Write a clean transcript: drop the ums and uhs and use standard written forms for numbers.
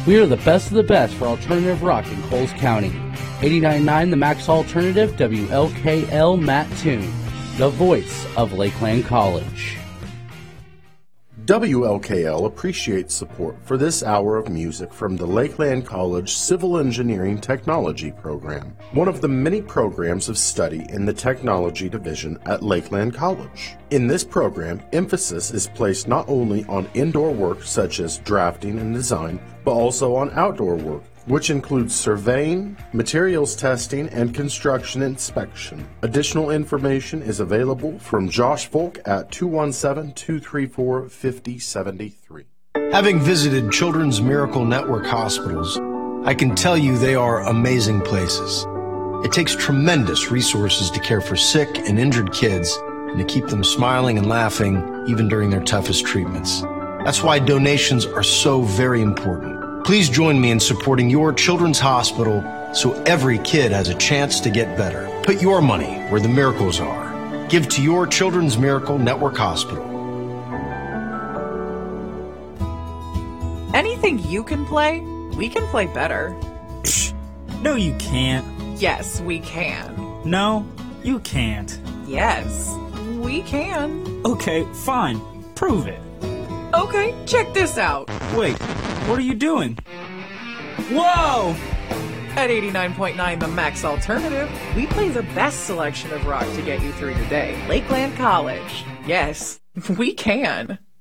We are the best of the best for alternative rock in Coles County. 89.9 The Max Alternative, WLKL Matt Toon, the voice of Lakeland College. WLKL appreciates support for this hour of music from the Lakeland College Civil Engineering Technology Program, one of the many programs of study in the Technology Division at Lakeland College. In this program, emphasis is placed not only on indoor work such as drafting and design, but also on outdoor work, which includes surveying, materials testing, and construction inspection. Additional information is available from Josh Folk at 217-234-5073. Having visited Children's Miracle Network hospitals, I can tell you they are amazing places. It takes tremendous resources to care for sick and injured kids and to keep them smiling and laughing even during their toughest treatments. That's why donations are so very important. Please join me in supporting your children's hospital so every kid has a chance to get better. Put your money where the miracles are. Give to your Children's Miracle Network Hospital. Anything you can play, we can play better. Psh, no, you can't. Yes, we can. No, you can't. Yes, we can. Okay, fine. Prove it. Okay, check this out. Wait, what are you doing? Whoa! At 89.9 The Max Alternative, we play the best selection of rock to get you through the day. Lakeland College. Yes, we can.